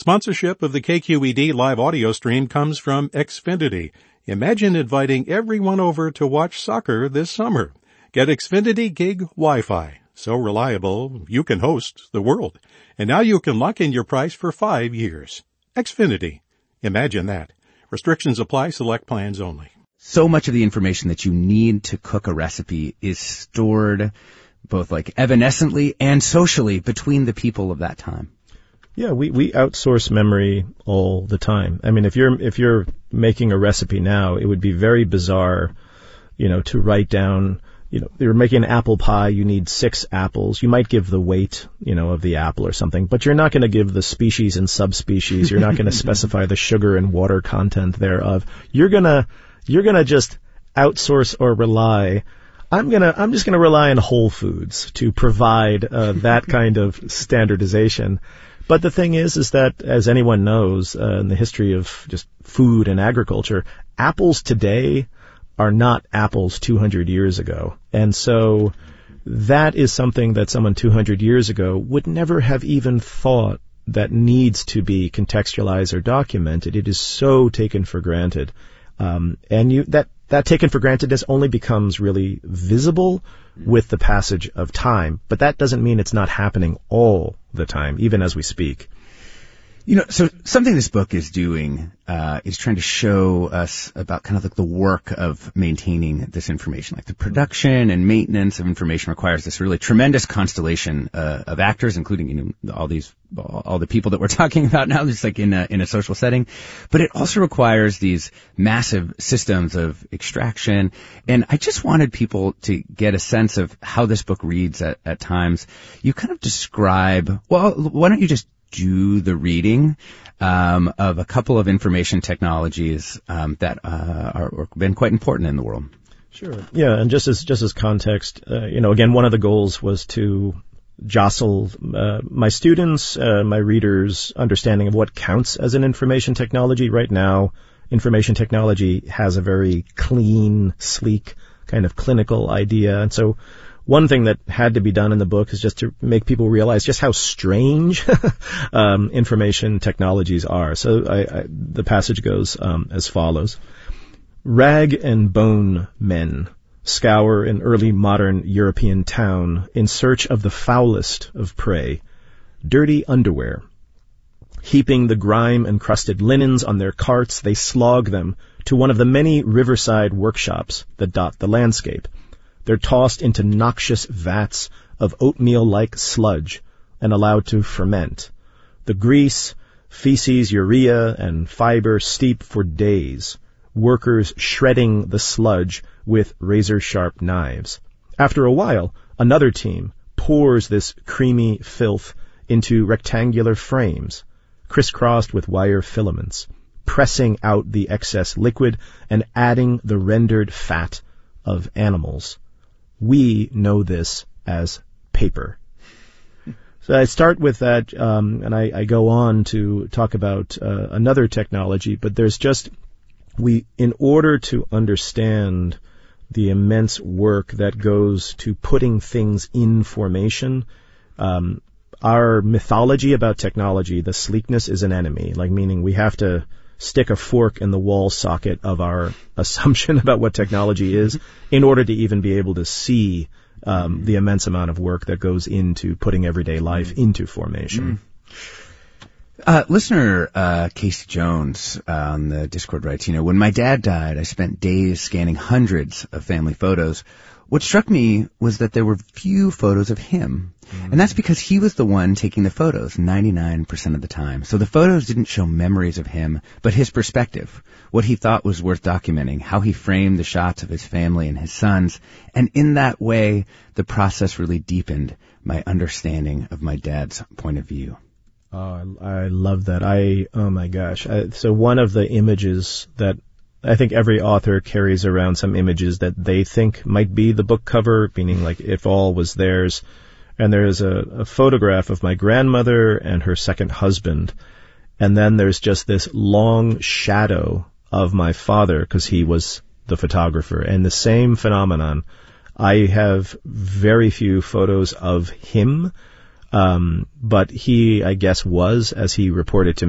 Sponsorship of the KQED live audio stream comes from Xfinity. Imagine inviting everyone over to watch soccer this summer. Get Xfinity Gig Wi-Fi. So reliable, you can host the world. And now you can lock in your price for 5 years. Xfinity. Imagine that. Restrictions apply. Select plans only. So much of the information that you need to cook a recipe is stored both like evanescently and socially between the people of that time. Yeah, we outsource memory all the time. I mean, if you're making a recipe now, it would be very bizarre, to write down, you're making an apple pie, you need 6 apples. You might give the weight, of the apple or something, but you're not going to give the species and subspecies. You're not going to specify the sugar and water content thereof. You're going to just outsource or rely. I'm just going to rely on Whole Foods to provide that kind of standardization. But the thing is that, as anyone knows, in the history of just food and agriculture, apples today are not apples 200 years ago. And so that is something that someone 200 years ago would never have even thought that needs to be contextualized or documented. It is so taken for granted. That taken for grantedness only becomes really visible with the passage of time. But that doesn't mean it's not happening all the time, even as we speak. So something this book is doing is trying to show us about kind of like the work of maintaining this information. Like the production and maintenance of information requires this really tremendous constellation of actors, including all the people that we're talking about now, just like in a social setting. But it also requires these massive systems of extraction. And I just wanted people to get a sense of how this book reads at times. You kind of describe, why don't you just do the reading of a couple of information technologies that are been quite important in the world. Sure. Yeah, and just as context, again, one of the goals was to jostle my students, my readers' understanding of what counts as an information technology. Right now, information technology has a very clean, sleek, kind of clinical idea, and so one thing that had to be done in the book is just to make people realize just how strange information technologies are. So the passage goes as follows. Rag and bone men scour an early modern European town in search of the foulest of prey, dirty underwear. Heaping the grime-encrusted linens on their carts, they slog them to one of the many riverside workshops that dot the landscape. They're tossed into noxious vats of oatmeal-like sludge and allowed to ferment. The grease, feces, urea, and fiber steep for days, workers shredding the sludge with razor-sharp knives. After a while, another team pours this creamy filth into rectangular frames, crisscrossed with wire filaments, pressing out the excess liquid and adding the rendered fat of animals. We know this as paper. So I start with that, and I go on to talk about another technology, but there's in order to understand the immense work that goes to putting things in formation, our mythology about technology, the sleekness is an enemy, meaning we have to stick a fork in the wall socket of our assumption about what technology is in order to even be able to see the immense amount of work that goes into putting everyday life into formation. Listener Casey Jones on the Discord writes, when my dad died, I spent days scanning hundreds of family photos. What struck me was that there were few photos of him. And that's because he was the one taking the photos 99% of the time. So the photos didn't show memories of him, but his perspective, what he thought was worth documenting, how he framed the shots of his family and his sons. And in that way, the process really deepened my understanding of my dad's point of view. Oh, I love that. Oh my gosh. So one of the images that I think every author carries around some images that they think might be the book cover, meaning like if all was theirs. And there's a photograph of my grandmother and her second husband. And then there's just this long shadow of my father because he was the photographer. And the same phenomenon. I have very few photos of him, but he, I guess, was, as he reported to me,